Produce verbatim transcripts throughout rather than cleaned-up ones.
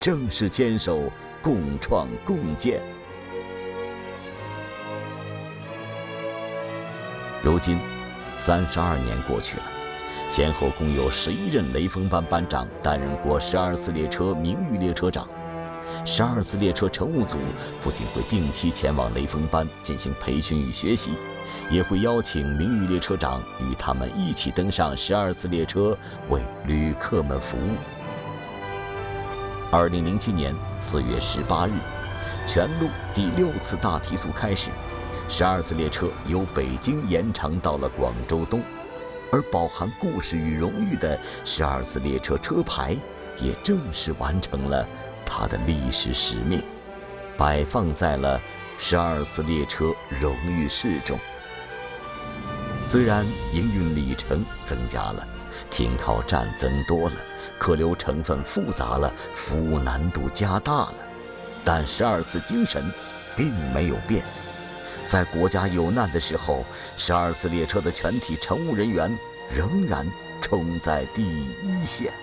正式牵手共创共建。如今，三十二年过去了，先后共有十一任雷锋班班长担任过十二次列车名誉列车长。十二次列车乘务组不仅会定期前往雷锋班进行培训与学习，也会邀请名誉列车长与他们一起登上十二次列车，为旅客们服务。二零零七年四月十八日，全路第六次大提速开始，十二次列车由北京延长到了广州东，而饱含故事与荣誉的十二次列车车牌也正式完成了它的历史使命，摆放在了十二次列车荣誉室中。虽然营运里程增加了，停靠站增多了，客流成分复杂了，服务难度加大了，但十二次精神并没有变。在国家有难的时候，十二次列车的全体乘务人员仍然冲在第一线。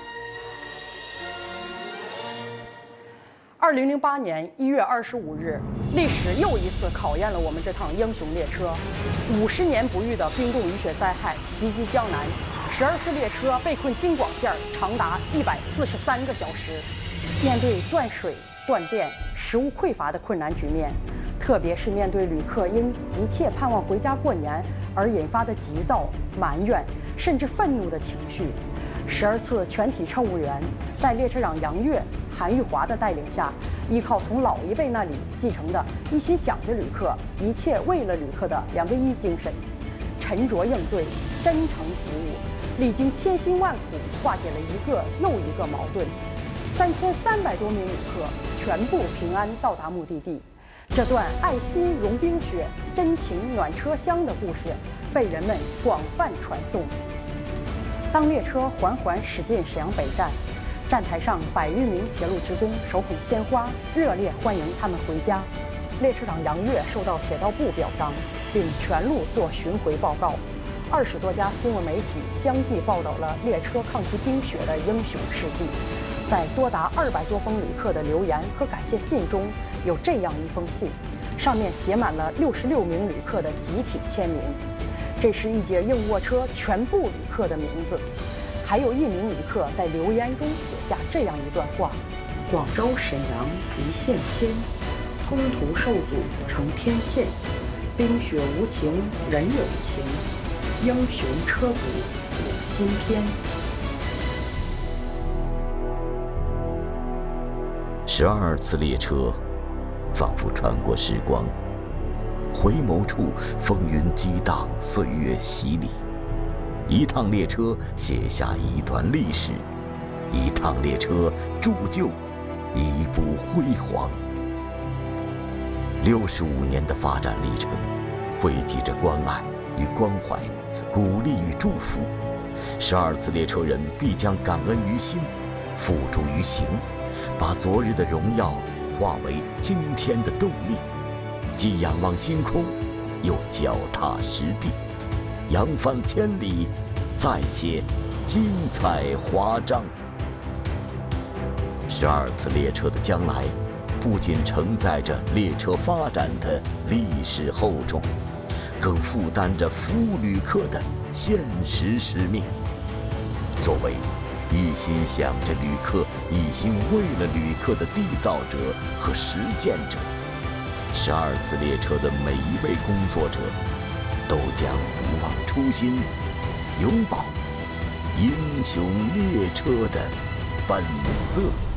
二零零八年一月二十五日，历史又一次考验了我们这趟英雄列车。五十年不遇的冰冻雨雪灾害袭击江南，十二次列车被困京广线长达一百四十三个小时。面对断水、断电、食物匮乏的困难局面，特别是面对旅客因急切盼望回家过年而引发的急躁、埋怨甚至愤怒的情绪，十二次全体乘务员在列车长杨岳、韩玉华的带领下，依靠从老一辈那里继承的一心想着旅客、一切为了旅客的两个一精神，沉着应对，真诚服务，历经千辛万苦，化解了一个又一个矛盾。三千三百多名旅客全部平安到达目的地。这段爱心融冰雪、真情暖车厢的故事被人们广泛传颂。当列车缓缓驶进沈阳北站，站台上百余名铁路职工手捧鲜花，热烈欢迎他们回家。列车长杨岳受到铁道部表彰，并全路做巡回报告。二十多家新闻媒体相继报道了列车抗击冰雪的英雄事迹。在多达二百多封旅客的留言和感谢信中，有这样一封信，上面写满了六十六名旅客的集体签名。这是一节硬卧车全部旅客的名字。还有一名旅客在留言中写下这样一段话：广州沈阳一线牵，通途受阻成天堑，冰雪无情人有情，英雄车组有新篇。 十二次列车仿佛穿过时光，回眸处风云激荡，岁月洗礼。一趟列车写下一段历史，一趟列车铸就一部辉煌。六十五年的发展历程，汇集着关爱与关怀，鼓励与祝福。十二次列车人必将感恩于心，付诸于行，把昨日的荣耀化为今天的动力，既仰望星空，又脚踏实地，扬帆千里，再写精彩华章。十二次列车的将来，不仅承载着列车发展的历史厚重，更负担着服务旅客的现实使命。作为一心想着旅客、一心为了旅客的缔造者和实践者，十二次列车的每一位工作者都将不忘初心，拥抱英雄列车的本色。